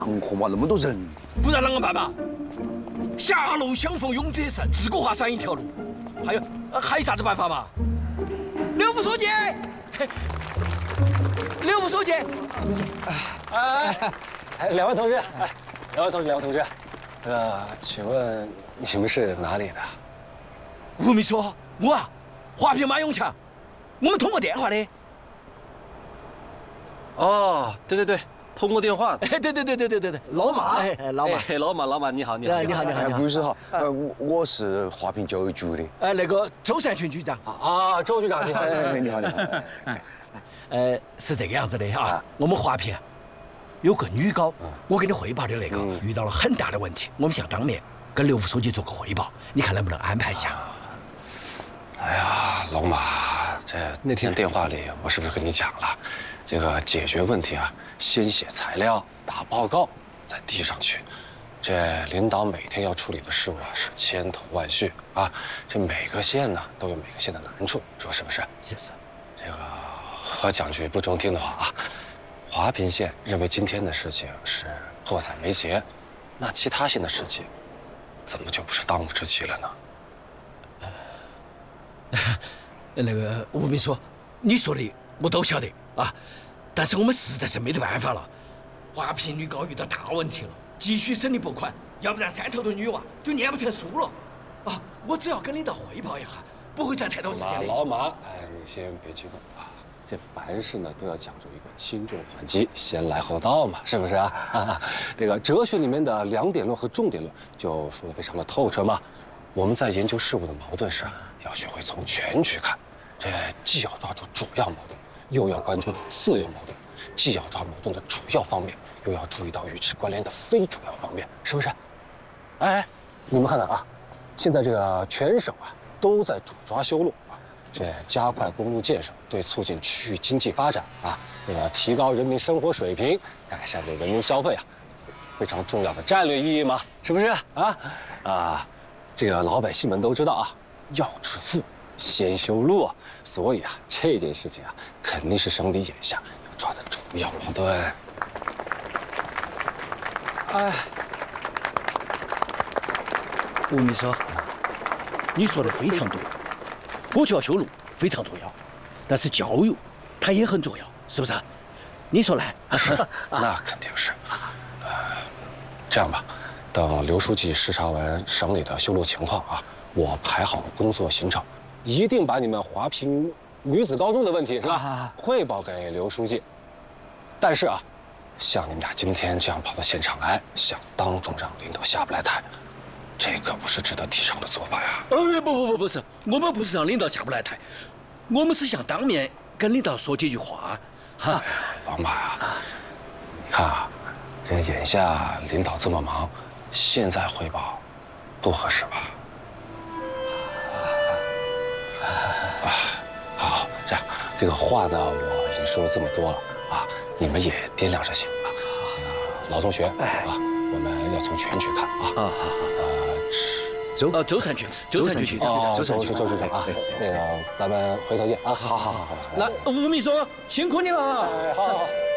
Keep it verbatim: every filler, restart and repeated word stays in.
恒河嘛，那么多人， 不然啷个办嘛？狭路相逢勇者胜，自古华山一条路。还有，呃还有啥子办法嘛？刘副书记，刘副书记， 没事。哎哎，两位同志，哎，两位同志，两位同志，呃，请问你们是哪里的？ 吴秘书，我啊，华平马永强，我们通过电话的。 哦，对对对。 通过电话， 哎，对对对对对对对， 老马， 哎哎，老马， 哎，老马，老马，你好，你好， 你好，你好，你好， 不是哈，呃，我我是华平教育局的， 哎，那个周善群局长啊，周局长，你好， 哎，你好，你好， 哎，呃，是这个样子的哈，我们华平有个女高，我给你汇报的那个遇到了很大的问题，我们想当面跟刘副书记做个汇报，你看能不能安排一下？ 哎呀，老马，这那天电话里我是不是跟你讲了，这个解决问题啊？ 先写材料、打报告，再递上去。这领导每天要处理的事务啊，是千头万绪啊。这每个县呢，都有每个县的难处，说是不是？ 是是。 这个我讲句不中听的话啊，华平县认为今天的事情是迫在眉睫，那其他县的事情，怎么就不是当务之急了呢？ 呃，那个吴秘书，你说的我都晓得啊。 但是我们实在是没得办法了，华平女高遇到大问题了，急需省里拨款，要不然三头的女娃就念不成书了。啊，我只要跟领导汇报一下，不会占太多时间的。 老马，哎，你先别激动啊，这凡事呢都要讲究一个轻重缓急，先来后到嘛，是不是啊？啊，这个哲学里面的两点论和重点论就说得非常的透彻嘛。我们在研究事物的矛盾时，要学会从全局看，这既要抓住主要矛盾。 又要关注次要矛盾，既要抓矛盾的主要方面，又要注意到与之关联的非主要方面，是不是？哎，你们看看啊，现在这个全省啊都在主抓修路啊，这加快公路建设，对促进区域经济发展啊，那个提高人民生活水平，改善这人民消费啊，非常重要的战略意义嘛，是不是啊？啊，这个老百姓们都知道啊，要致富。 先修路啊，所以啊，这件事情啊，肯定是省里眼下要抓的主要矛盾。 哎，吴秘书，你说的非常对，坡桥修路非常重要，但是教育它也很重要，是不是？你说呢？ 是，那肯定是。呃，这样吧，等刘书记视察完省里的修路情况啊，我排好工作行程。 一定把你们华平女子高中的问题是吧，啊、汇报给刘书记。但是啊，像你们俩今天这样跑到现场来，想当众让领导下不来台，这可不是值得提倡的做法呀。 呃，不不不，不是，我们不是让领导下不来台，我们是想当面跟领导说几句话。哈， 哎、老马呀、啊，你看啊，这眼下领导这么忙，现在汇报不合适吧？ 啊，好，这样，这个话呢，我已经说了这么多了啊，你们也掂量着行啊。老同学啊，我们要从全局看啊。啊，呃， 周呃周善局，周善局， 哦，周周周局长啊，那个咱们回头见啊。好好好好。 那吴秘书辛苦你了。 哎，好好。